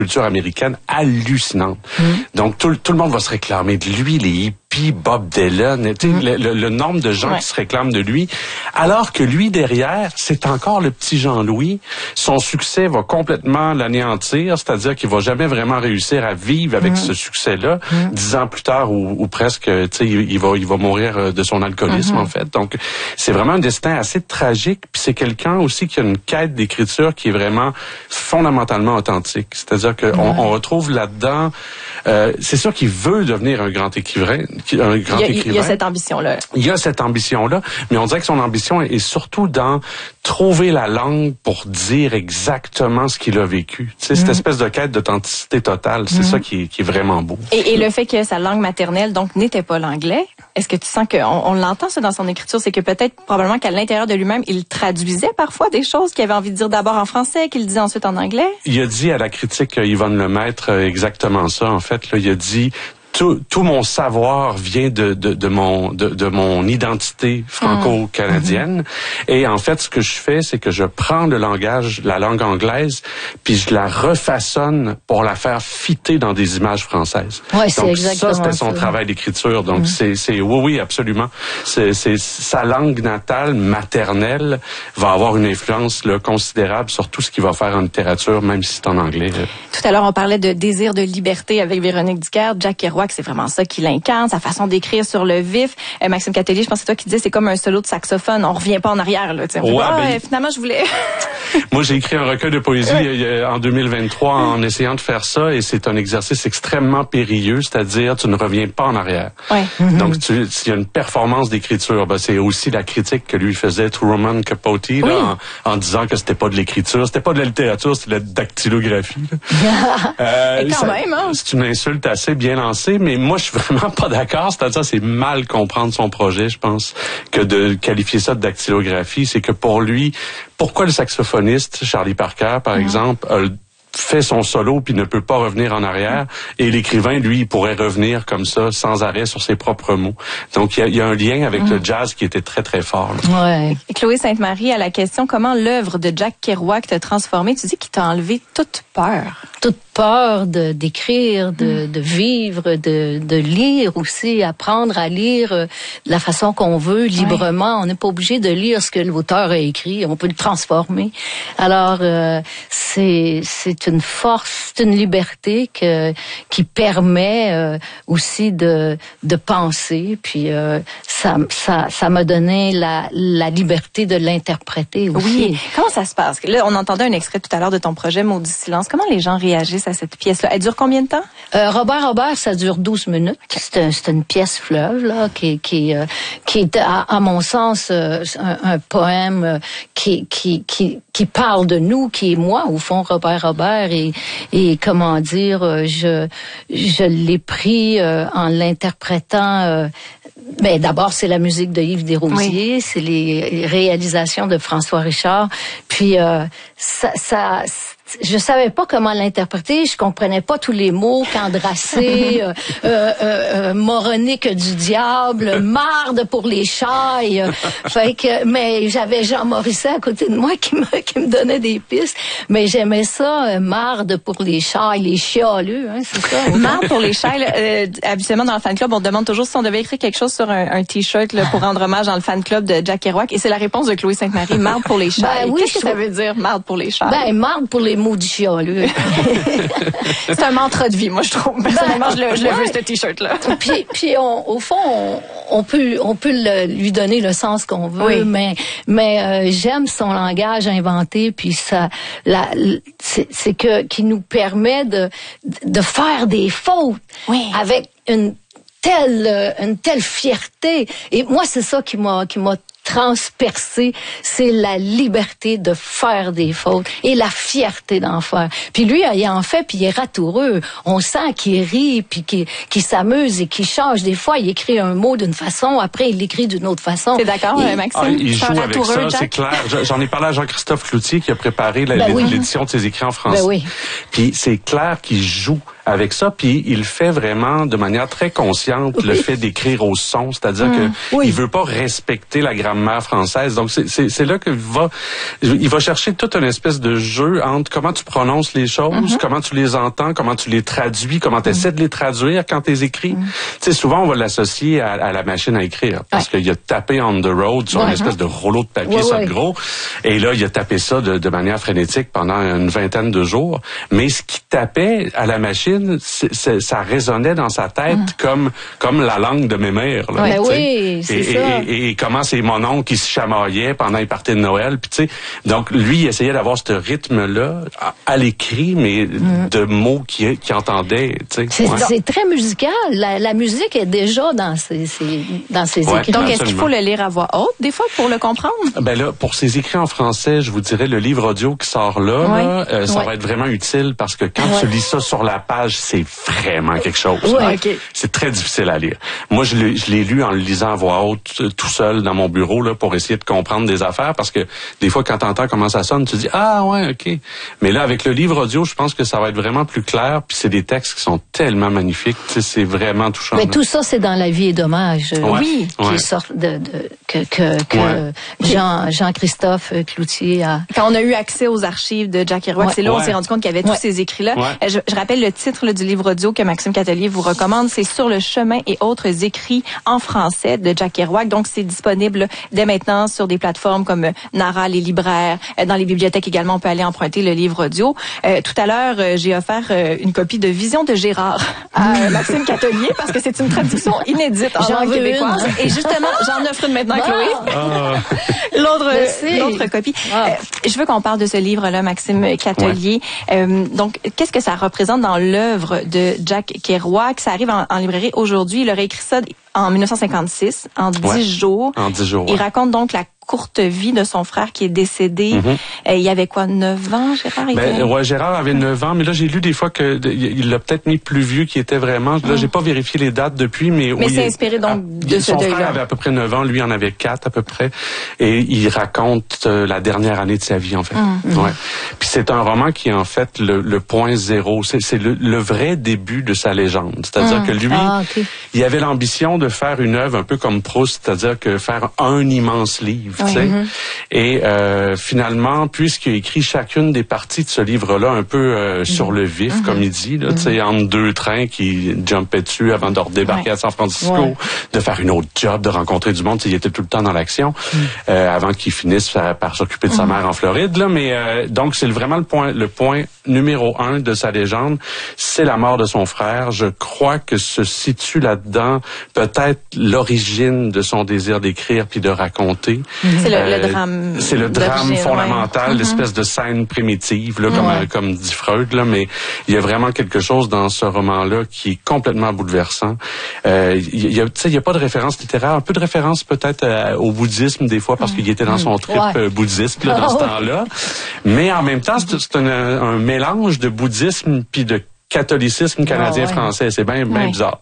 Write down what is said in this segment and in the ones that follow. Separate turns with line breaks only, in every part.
culture américaine hallucinante. Donc, tout le monde va se réclamer de lui, les hippies, Bob Dylan, le nombre de gens qui se réclament de lui, alors que lui, derrière, c'est encore le petit Jean-Louis. Son succès va complètement l'anéantir, c'est-à-dire qu'il va jamais vraiment réussir à vivre avec ce succès-là. 10 ans plus tard, ou presque, il va mourir de son alcoolisme, en fait. Donc, c'est vraiment un destin assez tragique, puis c'est quelqu'un aussi qui a une quête d'écriture qui est vraiment fondamentalement authentique. C'est-à-dire qu'on retrouve là-dedans, c'est sûr qu'il veut devenir un grand écrivain. Il y a cette ambition-là. Il y a cette ambition-là, mais on dirait que son ambition est surtout dans trouver la langue pour dire exactement ce qu'il a vécu. Tu sais, cette espèce de quête d'authenticité totale, c'est ça qui est vraiment beau. Et le fait que sa langue maternelle, donc, n'était pas l'anglais, est-ce que tu sens qu'on l'entend, ça, dans son écriture? C'est que peut-être, probablement qu'à l'intérieur de lui-même, il traduisait parfois des choses qu'il avait envie de dire d'abord en français, qu'il disait ensuite en anglais? Il a dit à la critique Yvonne Lemaître exactement ça, en fait. Là, il a dit... Tout mon savoir vient de mon identité franco-canadienne. Et en fait, ce que je fais, c'est que je prends la langue anglaise, puis je la refaçonne pour la faire fitter dans des images françaises. Ouais, c'est exactement ça. C'était son travail d'écriture. Donc, oui, absolument. C'est sa langue natale, maternelle, va avoir une influence considérable sur tout ce qu'il va faire en littérature, même si c'est en anglais. Tout à l'heure, on parlait de désir de liberté avec Véronique Dicker, Jack Kerouac. C'est vraiment ça qui l'incarne, sa façon d'écrire sur le vif. Maxime Catellier, je pense que c'est toi qui disais, c'est comme un solo de saxophone. On revient pas en arrière, là. Finalement, je voulais... Moi, j'ai écrit un recueil de poésie en 2023 en essayant de faire ça, et c'est un exercice extrêmement périlleux, c'est-à-dire tu ne reviens pas en arrière. Donc, il y a une performance d'écriture. C'est aussi la critique que lui faisait Truman Capote, là, en disant que c'était pas de l'écriture, c'était pas de la littérature, c'était de la dactylographie. Et quand même, hein? C'est une insulte assez bien lancée, mais moi, je suis vraiment pas d'accord. C'est-à-dire, c'est mal comprendre son projet, je pense, que de qualifier ça de dactylographie. C'est que pour lui, pourquoi le saxophoniste, Charlie Parker, par exemple, fait son solo puis ne peut pas revenir en arrière, et l'écrivain, lui, il pourrait revenir comme ça, sans arrêt, sur ses propres mots. Donc, il y a un lien avec le jazz qui était très, très fort. Ouais. Chloé Sainte-Marie, à la question « Comment l'œuvre de Jack Kerouac t'a transformé ?» Tu dis qu'il t'a enlevé toute peur. Toute peur d'écrire, de vivre, de lire aussi, apprendre à lire de la façon qu'on veut, librement. On n'est pas obligé de lire ce que l'auteur a écrit, on peut le transformer. Alors, c'est une force, c'est une liberté qui permet aussi de penser, puis ça m'a donné la liberté de l'interpréter aussi. Oui. Comment ça se passe? Là, on entendait un extrait tout à l'heure de ton projet Maudit silence. Comment les gens réagissent à cette pièce-là? Elle dure combien de temps? Robert, ça dure 12 minutes. C'est une pièce fleuve, là, qui est, à mon sens, un poème qui parle de nous, qui est moi, au fond, Robert, et comment dire, je l'ai pris en l'interprétant. Ben, d'abord, c'est la musique de Yves Desrosiers, c'est les réalisations de François Richard, puis je savais pas comment l'interpréter, je comprenais pas tous les mots, qu'Andrassé, moronique du diable, marde pour les chailles. Mais j'avais Jean Morisset à côté de moi qui me donnait des pistes. Mais j'aimais ça, marde pour les chailles, les chialeux, hein, c'est ça. Marde pour les chailles. Habituellement dans le fan club, on demande toujours si on devait écrire quelque chose sur un t-shirt là, pour rendre hommage dans le fan club de Jack Kerouac. Et c'est la réponse de Chloé Sainte-Marie, marde pour les chailles. Ben, oui, qu'est-ce que ça veut dire, marde pour les chailles? Ben, marde pour les maudits chialeux. C'est un mantra de vie, moi, je trouve. Personnellement, je le veux, ce t-shirt-là. Puis au fond, on peut lui donner le sens qu'on veut, mais j'aime son langage inventé, puis ça, c'est qu'il nous permet de faire des fautes avec une telle fierté. Et moi, c'est ça qui m'a transpercé, c'est la liberté de faire des fautes et la fierté d'en faire. Puis lui, il en fait, puis il est ratoureux. On sent qu'il rit, puis qu'il s'amuse et qu'il change. Des fois, il écrit un mot d'une façon, après il l'écrit d'une autre façon. T'es d'accord, Maxime? Il joue avec ça, Jack? C'est clair. J'en ai parlé à Jean-Christophe Cloutier qui a préparé l'édition de ses écrits en français. Ben oui. Puis c'est clair qu'il joue avec ça, puis il fait vraiment de manière très consciente le fait d'écrire au son, c'est-à-dire que il veut pas respecter la grammaire française. Donc c'est là que il va chercher toute une espèce de jeu entre comment tu prononces les choses, comment tu les entends, comment tu les traduis, comment tu essaies de les traduire quand tu les écris. Tu sais, souvent on va l'associer à la machine à écrire parce qu'il a tapé on the road sur une espèce de rouleau de papier ça gros, et là il a tapé ça de manière frénétique pendant une vingtaine de jours. Mais ce qu'il tapait à la machine, ça résonnait dans sa tête comme la langue de mes mères. Là,
c'est ça.
Et comment c'est mon oncle qui se chamaillait pendant les parties de Noël. Puis tu sais, donc lui, il essayait d'avoir ce rythme-là à l'écrit, mais de mots qu'il entendait. Tu sais.
C'est très musical. La musique est déjà dans ses écrits.
Donc, est-ce qu'il faut le lire à voix haute, des fois, pour le comprendre?
Ben là, pour ses écrits en français, je vous dirais, le livre audio qui sort là, ça va être vraiment utile parce que quand tu lis ça sur la page, c'est vraiment quelque chose. C'est très difficile à lire. Moi, je l'ai lu en le lisant à voix haute, tout seul dans mon bureau, là, pour essayer de comprendre des affaires, parce que des fois, quand t'entends comment ça sonne, tu dis « Ah, ouais, OK ». Mais là, avec le livre audio, je pense que ça va être vraiment plus clair, puis c'est des textes qui sont tellement magnifiques, c'est vraiment touchant.
Mais tout ça, c'est dans La vie est dommage. Qui sort que Jean-Christophe Cloutier a...
Quand on a eu accès aux archives de Jack Kerouac, c'est là où on s'est rendu compte qu'il y avait tous ces écrits-là. Je rappelle le titre du livre audio que Maxime Catelier vous recommande, c'est Sur le chemin et autres écrits en français de Jack Kerouac. Donc, c'est disponible dès maintenant sur des plateformes comme Nara, les libraires. Dans les bibliothèques également, on peut aller emprunter le livre audio. Tout à l'heure, j'ai offert une copie de Vision de Gérard à Maxime Catelier parce que c'est une traduction inédite en langue québécoise. Et justement, j'en offre une maintenant à Chloé. L'autre copie. Je veux qu'on parle de ce livre-là, Maxime Catelier. Donc, qu'est-ce que ça représente dans l'œuvre de Jack Kerouac? Ça arrive en librairie aujourd'hui. Il aurait écrit ça en 1956, en 10 jours.
En 10 jours.
Il raconte donc la courte vie de son frère qui est décédé. Il y avait quoi, 9 ans, Gérard?
Gérard avait 9 ans, mais là, j'ai lu des fois il l'a peut-être mis plus vieux qu'il était vraiment. Là, j'ai pas vérifié les dates depuis, mais
c'est inspiré donc de ce deuil-là.
Son frère avait à peu près 9 ans, lui en avait 4 à peu près, et il raconte la dernière année de sa vie, en fait. Puis c'est un roman qui est en fait le point zéro. C'est le vrai début de sa légende. C'est-à-dire que lui, il avait l'ambition de faire une œuvre un peu comme Proust, c'est-à-dire que faire un immense livre. Et finalement, puisqu'il a écrit chacune des parties de ce livre-là un peu sur le vif, comme il dit, entre 2 trains qui jumpaient dessus avant de redébarquer à San Francisco, de faire une autre job, de rencontrer du monde, il était tout le temps dans l'action, avant qu'il finisse par s'occuper de sa mère en Floride. Là, mais donc c'est vraiment le point numéro 1 de sa légende, c'est la mort de son frère. Je crois que se situe là-dedans peut-être l'origine de son désir d'écrire puis de raconter.
C'est le drame.
C'est le drame fondamental, l'espèce de scène primitive, là, comme dit Freud, là, mais il y a vraiment quelque chose dans ce roman-là qui est complètement bouleversant. Il y a pas de référence littéraire, un peu de référence peut-être au bouddhisme des fois, parce qu'il était dans son trip bouddhiste là, dans ce temps-là. Mais en même temps, c'est un mélange de bouddhisme puis de catholicisme canadien-français. C'est bien bizarre.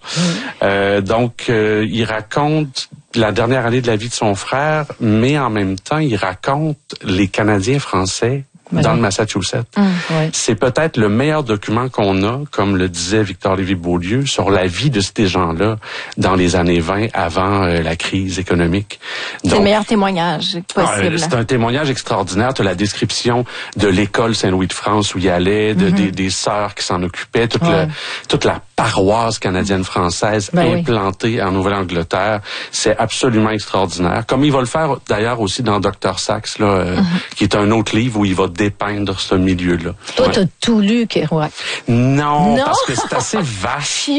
Donc, il raconte la dernière année de la vie de son frère, mais en même temps, il raconte les Canadiens français dans le Massachusetts. C'est peut-être le meilleur document qu'on a, comme le disait Victor Lévy-Beaulieu, sur la vie de ces gens-là dans les années 20, avant la crise économique.
C'est le meilleur témoignage possible.
C'est un témoignage extraordinaire. Tu as la description de l'école Saint-Louis de France où il allait, des sœurs qui s'en occupaient, toute la paroisse canadienne-française implantée en Nouvelle-Angleterre. C'est absolument extraordinaire. Comme il va le faire d'ailleurs aussi dans Dr. Sax, là, qui est un autre livre où il va dépeindre ce milieu-là.
Toi, t'as tout lu, Kerouac?
Non, parce que c'est assez vaste.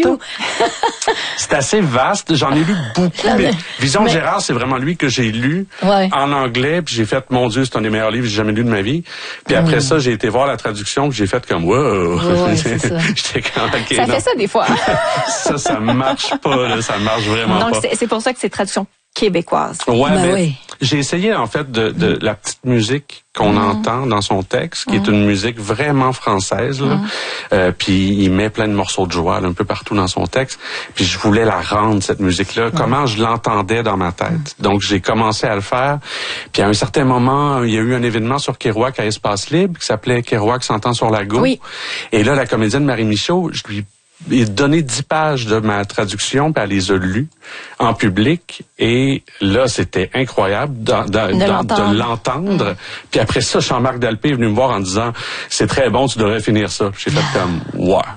C'est assez vaste. J'en ai lu beaucoup. Vision de Gérard, c'est vraiment lui que j'ai lu en anglais, puis j'ai fait, mon Dieu, c'est un des meilleurs livres que j'ai jamais lu de ma vie. Puis après ça, j'ai été voir la traduction, puis j'ai fait comme, wow. J'étais comme, okay,
ça fait ça des fois.
ça marche pas, là, ça marche vraiment pas.
Donc, c'est pour ça que c'est traduction québécoise.
J'ai essayé, en fait, de la petite musique qu'on entend dans son texte, qui est une musique vraiment française, là. Puis il met plein de morceaux de joie, là, un peu partout dans son texte. Puis je voulais la rendre, cette musique-là, comment je l'entendais dans ma tête. Donc j'ai commencé à le faire. Puis à un certain moment, il y a eu un événement sur Kerouac à Espace Libre qui s'appelait Kerouac s'entend sur la go. Et là, la comédienne Marie Michaud, je lui donné 10 pages de ma traduction, puis elle les a lues en public. Et là, c'était incroyable de l'entendre. Puis après ça, Jean-Marc Dalpé est venu me voir en disant, c'est très bon, tu devrais finir ça. J'ai fait comme, ouais.